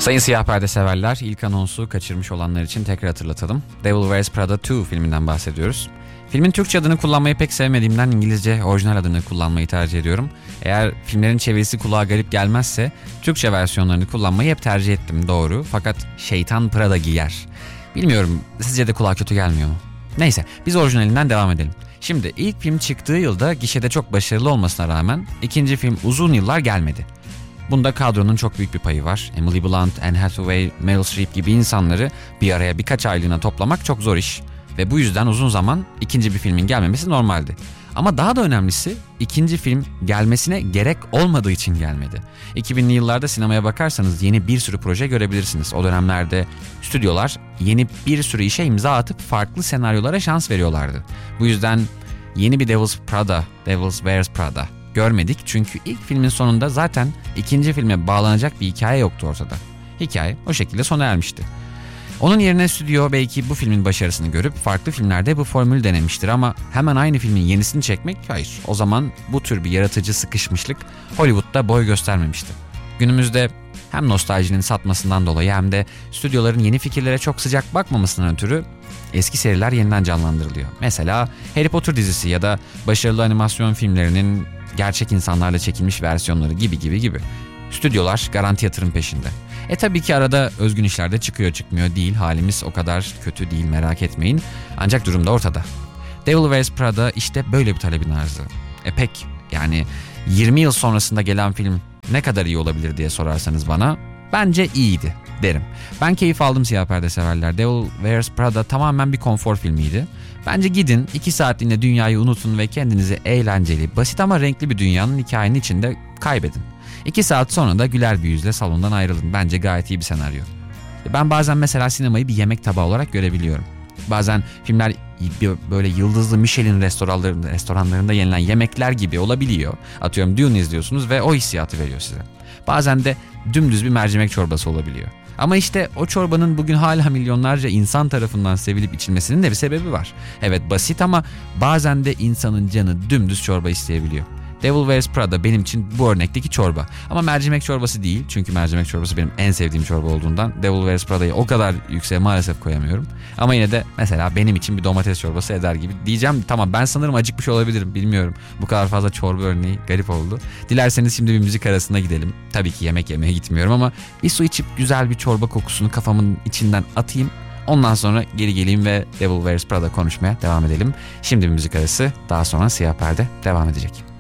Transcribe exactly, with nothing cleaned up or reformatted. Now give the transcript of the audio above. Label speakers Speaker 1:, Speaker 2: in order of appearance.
Speaker 1: Sayın Siyah Perde severler, ilk anonsu kaçırmış olanlar için tekrar hatırlatalım. Devil Wears Prada iki filminden bahsediyoruz. Filmin Türkçe adını kullanmayı pek sevmediğimden İngilizce orijinal adını kullanmayı tercih ediyorum. Eğer filmlerin çevirisi kulağa garip gelmezse Türkçe versiyonlarını kullanmayı hep tercih ettim, doğru. Fakat şeytan Prada giyer. Bilmiyorum, sizce de kulağa kötü gelmiyor mu? Neyse, biz orijinalinden devam edelim. Şimdi ilk film çıktığı yılda gişede çok başarılı olmasına rağmen ikinci film uzun yıllar gelmedi. Bunda kadronun çok büyük bir payı var. Emily Blunt, Anne Hathaway, Meryl Streep gibi insanları bir araya birkaç aylığına toplamak çok zor iş. Ve bu yüzden uzun zaman ikinci bir filmin gelmemesi normaldi. Ama daha da önemlisi ikinci film gelmesine gerek olmadığı için gelmedi. iki binli yıllarda sinemaya bakarsanız yeni bir sürü proje görebilirsiniz. O dönemlerde stüdyolar yeni bir sürü işe imza atıp farklı senaryolara şans veriyorlardı. Bu yüzden yeni bir Devil's Prada, Devil's Wears Prada görmedik. Çünkü ilk filmin sonunda zaten ikinci filme bağlanacak bir hikaye yoktu ortada. Hikaye o şekilde sona ermişti. Onun yerine stüdyo belki bu filmin başarısını görüp farklı filmlerde bu formülü denemiştir ama hemen aynı filmin yenisini çekmek hayır. O zaman bu tür bir yaratıcı sıkışmışlık Hollywood'da boy göstermemişti. Günümüzde hem nostaljinin satmasından dolayı hem de stüdyoların yeni fikirlere çok sıcak bakmamasından ötürü eski seriler yeniden canlandırılıyor. Mesela Harry Potter dizisi ya da başarılı animasyon filmlerinin gerçek insanlarla çekilmiş versiyonları gibi gibi gibi. Stüdyolar garanti yatırım peşinde. E tabii ki arada özgün işler de çıkıyor çıkmıyor değil. Halimiz o kadar kötü değil, merak etmeyin. Ancak durum da ortada. Devil Wears Prada işte böyle bir talebin arzı. E pek yani yirmi yıl sonrasında gelen film ne kadar iyi olabilir diye sorarsanız bana bence iyiydi derim. Ben keyif aldım siyah perde severler. Devil Wears Prada tamamen bir konfor filmiydi. Bence gidin iki saatliğine dünyayı unutun ve kendinizi eğlenceli, basit ama renkli bir dünyanın hikayenin içinde kaybedin. İki saat sonra da güler bir yüzle salondan ayrılın. Bence gayet iyi bir senaryo. Ben bazen mesela sinemayı bir yemek tabağı olarak görebiliyorum. Bazen filmler böyle yıldızlı Michelin restoranlarında, restoranlarında yenilen yemekler gibi olabiliyor. Atıyorum Dune izliyorsunuz ve o hissiyatı veriyor size. Bazen de dümdüz bir mercimek çorbası olabiliyor. Ama işte o çorbanın bugün hala milyonlarca insan tarafından sevilip içilmesinin de bir sebebi var. Evet basit ama bazen de insanın canı dümdüz çorba isteyebiliyor. Devil Wears Prada benim için bu örnekteki çorba. Ama mercimek çorbası değil. Çünkü mercimek çorbası benim en sevdiğim çorba olduğundan Devil Wears Prada'yı o kadar yükseğe maalesef koyamıyorum. Ama yine de mesela benim için bir domates çorbası eder gibi. Diyeceğim tamam, ben sanırım acıkmış olabilirim, bilmiyorum. Bu kadar fazla çorba örneği garip oldu. Dilerseniz şimdi bir müzik arasına gidelim. Tabii ki yemek yemeye gitmiyorum ama bir su içip güzel bir çorba kokusunu kafamın içinden atayım. Ondan sonra geri geleyim ve Devil Wears Prada konuşmaya devam edelim. Şimdi bir müzik arası, daha sonra Siyah Perde devam edecek.